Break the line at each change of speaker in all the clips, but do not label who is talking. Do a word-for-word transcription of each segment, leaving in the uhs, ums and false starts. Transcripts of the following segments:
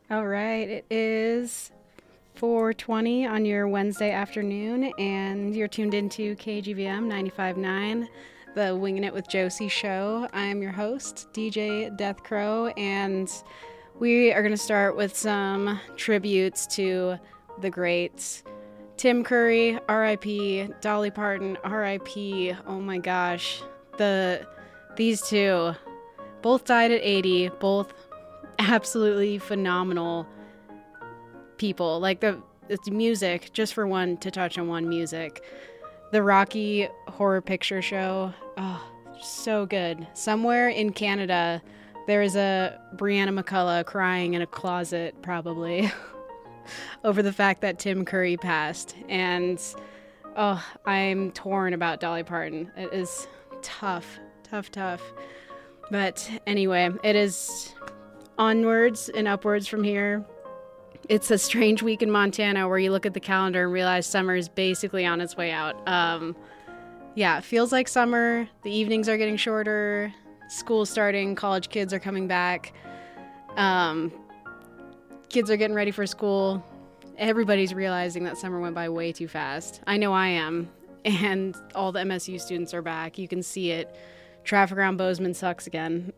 All right, it is four twenty on your Wednesday afternoon, and you're tuned into K G V M ninety-five point nine, the Winging It with Josie show. I am your host, D J Death Crow, and we are going to start with some tributes to the greats. Tim Curry, R I P, Dolly Parton, R I P. Oh my gosh. The these two both died at eighty, both absolutely phenomenal people. Like the it's music, just for one to touch on one music. The Rocky Horror Picture Show. Oh, so good. Somewhere in Canada, there is a Brianna McCullough crying in a closet, probably, over the fact that Tim Curry passed. And oh, I'm torn about Dolly Parton. It is tough, tough, tough. But anyway, it is onwards and upwards from here. It's a strange week in Montana where you look at the calendar and realize summer is basically on its way out. Um, yeah, it feels like summer. The evenings are getting shorter. School's starting. College kids are coming back. Um, kids are getting ready for school. Everybody's realizing that summer went by way too fast. I know I am. And all the M S U students are back. You can see it. Traffic around Bozeman sucks again.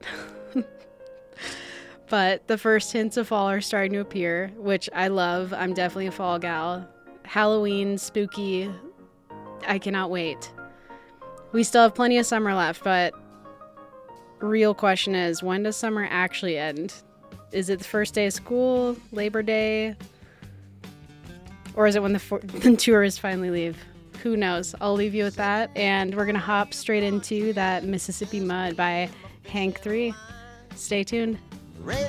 But the first hints of fall are starting to appear, which I love. I'm definitely a fall gal. Halloween, spooky. I cannot wait. We still have plenty of summer left, but real question is, when does summer actually end? Is it the first day of school, Labor Day? Or is it when the, for- the tourists finally leave? Who knows? I'll leave you with that. And we're going to hop straight into that Mississippi Mud by Hank three. Stay tuned.
Red